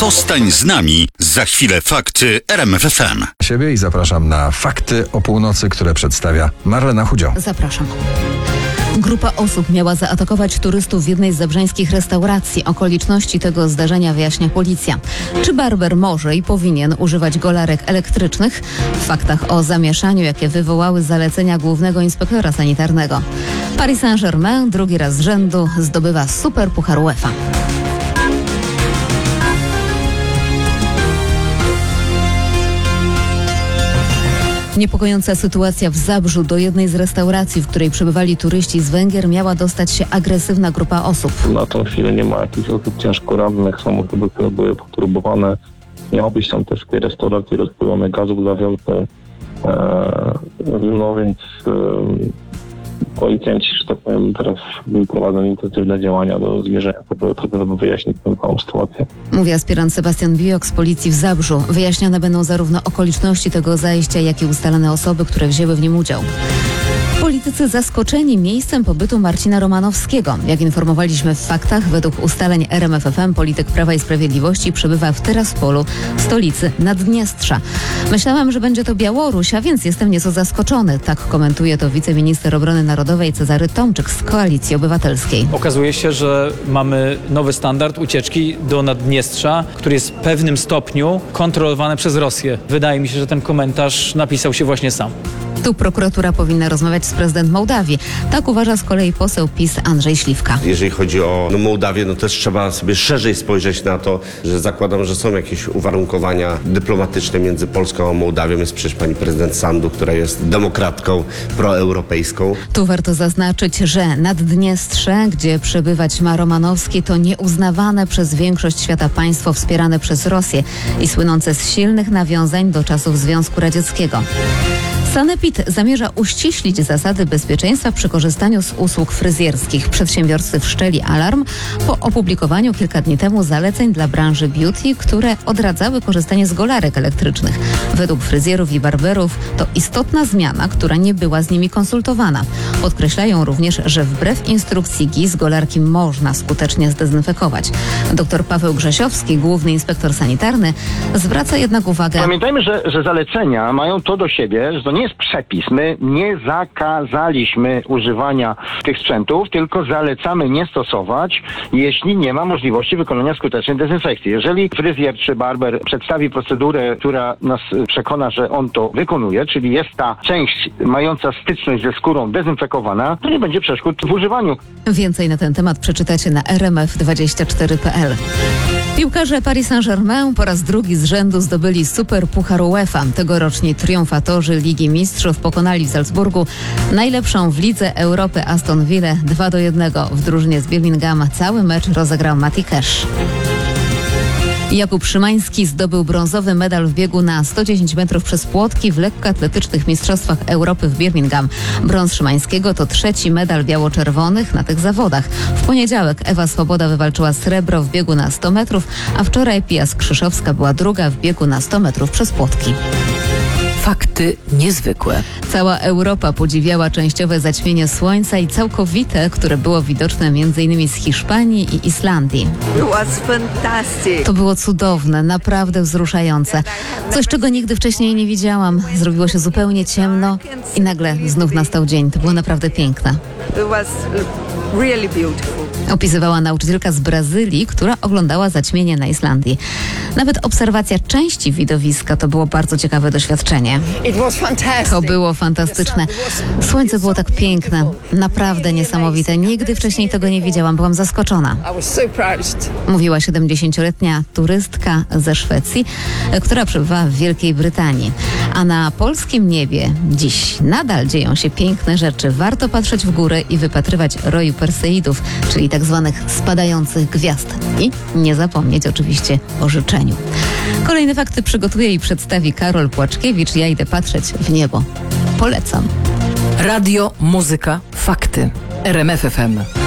Zostań z nami. Za chwilę fakty RMF FM. Siebie i zapraszam na Fakty o północy, które przedstawia Marlena Chudzio. Zapraszam. Grupa osób miała zaatakować turystów w jednej z zabrzeńskich restauracji. Okoliczności tego zdarzenia wyjaśnia policja. Czy barber może i powinien używać golarek elektrycznych? W faktach o zamieszaniu, jakie wywołały zalecenia głównego inspektora sanitarnego. Paris Saint-Germain drugi raz z rzędu zdobywa superpuchar UEFA. Niepokojąca sytuacja w Zabrzu. Do jednej z restauracji, w której przebywali turyści z Węgier, miała dostać się agresywna grupa osób. Na tą chwilę nie ma jakichś osób ciężko rannych, są osoby, które były poturbowane. Miało być tam też w tej restauracji rozpylony gaz łzawiący. No więc policjanci, że tak powiem, teraz prowadzą intensywne działania do zmierzenia tego, żeby wyjaśnić tę całą sytuację. Mówi aspirant Sebastian Biok z policji w Zabrzu. Wyjaśniane będą zarówno okoliczności tego zajścia, jak i ustalone osoby, które wzięły w nim udział. Politycy zaskoczeni miejscem pobytu Marcina Romanowskiego. Jak informowaliśmy w faktach, według ustaleń RMF FM polityk Prawa i Sprawiedliwości przebywa w Tiraspolu, stolicy Naddniestrza. Myślałam, że będzie to Białoruś, a więc jestem nieco zaskoczony. Tak komentuje to wiceminister obrony narodowej Cezary Tomczyk z Koalicji Obywatelskiej. Okazuje się, że mamy nowy standard ucieczki do Naddniestrza, który jest w pewnym stopniu kontrolowany przez Rosję. Wydaje mi się, że ten komentarz napisał się właśnie sam. Tu prokuratura powinna rozmawiać z prezydent Mołdawii. Tak uważa z kolei poseł PiS Andrzej Śliwka. Jeżeli chodzi o Mołdawię, też trzeba sobie szerzej spojrzeć na to, że zakładam, że są jakieś uwarunkowania dyplomatyczne między Polską a Mołdawią. Jest przecież pani prezydent Sandu, która jest demokratką proeuropejską. Tu warto zaznaczyć, że Naddniestrze, gdzie przebywać ma Romanowski, to nieuznawane przez większość świata państwo wspierane przez Rosję i słynące z silnych nawiązań do czasów Związku Radzieckiego. Sanepid zamierza uściślić zasady bezpieczeństwa przy korzystaniu z usług fryzjerskich. Przedsiębiorcy wszczęli alarm po opublikowaniu kilka dni temu zaleceń dla branży beauty, które odradzały korzystanie z golarek elektrycznych. Według fryzjerów i barberów to istotna zmiana, która nie była z nimi konsultowana. Podkreślają również, że wbrew instrukcji GIS golarki można skutecznie zdezynfekować. Dr Paweł Grzesiowski, główny inspektor sanitarny, zwraca jednak uwagę. Pamiętajmy, że zalecenia mają to do siebie, że to nie jest przepis. My nie zakazaliśmy używania tych sprzętów, tylko zalecamy nie stosować, jeśli nie ma możliwości wykonania skutecznej dezynfekcji. Jeżeli fryzjer czy barber przedstawi procedurę, która nas przekona, że on to wykonuje, czyli jest ta część mająca styczność ze skórą dezynfekowana, to nie będzie przeszkód w używaniu. Więcej na ten temat przeczytacie na rmf24.pl. Piłkarze Paris Saint-Germain po raz drugi z rzędu zdobyli superpuchar UEFA. Tegoroczni triumfatorzy Ligi Mistrzów pokonali w Salzburgu najlepszą w Lidze Europy Aston Villę 2-1. W drużynie z Birmingham cały mecz rozegrał Mati Cash. Jakub Szymański zdobył brązowy medal w biegu na 110 metrów przez płotki w lekkoatletycznych mistrzostwach Europy w Birmingham. Brąz Szymańskiego to trzeci medal biało-czerwonych na tych zawodach. W poniedziałek Ewa Swoboda wywalczyła srebro w biegu na 100 metrów, a wczoraj Pia Skrzyszowska była druga w biegu na 100 metrów przez płotki. Fakty niezwykłe. Cała Europa podziwiała częściowe zaćmienie słońca i całkowite, które było widoczne m.in. z Hiszpanii i Islandii. To było cudowne, naprawdę wzruszające. Coś, czego nigdy wcześniej nie widziałam. Zrobiło się zupełnie ciemno i nagle znów nastał dzień. To było naprawdę piękne. Opisywała nauczycielka z Brazylii, która oglądała zaćmienie na Islandii. Nawet obserwacja części widowiska to było bardzo ciekawe doświadczenie. To było fantastyczne. Słońce było tak piękne, naprawdę niesamowite. Nigdy wcześniej tego nie widziałam, byłam zaskoczona. Mówiła 70-letnia turystka ze Szwecji, która przebywa w Wielkiej Brytanii. A na polskim niebie dziś nadal dzieją się piękne rzeczy. Warto patrzeć w górę i wypatrywać roju Perseidów, czyli tak zwanych spadających gwiazd. I nie zapomnieć oczywiście o życzeniu. Kolejne fakty przygotuje i przedstawi Karol Płaczkiewicz. Ja idę patrzeć w niebo. Polecam. Radio, muzyka, fakty. RMF FM.